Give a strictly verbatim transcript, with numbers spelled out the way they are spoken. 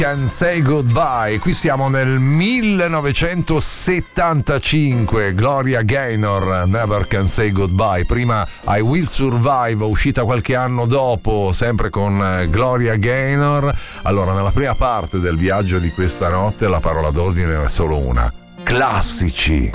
Can Say Goodbye. Qui siamo nel millenovecentosettantacinque. Gloria Gaynor, Never Can Say Goodbye. Prima I Will Survive, uscita qualche anno dopo, sempre con Gloria Gaynor. Allora, nella prima parte del viaggio di questa notte la parola d'ordine è solo una: classici.